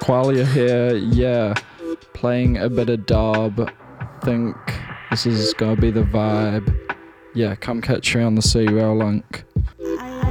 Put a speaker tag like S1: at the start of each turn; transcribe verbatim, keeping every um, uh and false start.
S1: Qualia here, yeah, playing a bit of dub. Think this is gonna be the vibe. Yeah, come catch me on the C-Rail link.